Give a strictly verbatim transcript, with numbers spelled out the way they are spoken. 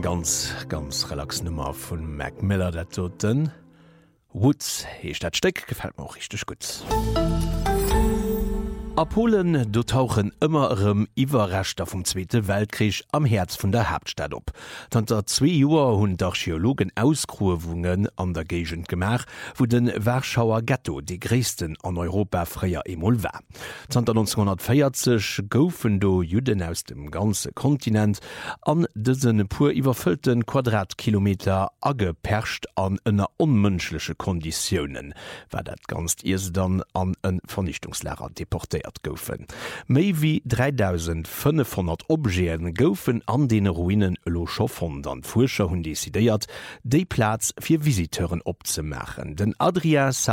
ganz ganz relax Nummer vun Mac Miller dat toten Woods hecht dat Steck gefällt mir auch richtig gut. A Polen do tauchen ëmmerem Iwerrechter vum Zweite Weltkrieg am Herz vun der Hauptstadt op. Tanter zwei Joer hunn d'Archäologen Ausgruewungen an der Gegend gemach, wo den Warschauer Ghetto de gréessten an Europa fréier emol war. Tanter neunzehnhundertvierzig goufen do Juden aus dem ganze Kontinent an dësen pur iwwerfüllten Quadratkilometer agepercht an ënner onmënschlesche Konditionen, war dat ganz eers dann an en Vernichtungslager deportiert goufen. Méi wie dreitausendfünfhundert Obgéen goufen an den Ruinen lochoffen, an Forscher hunn desideiert, déi Platz fir Visiteuren opzemachen. Den Adria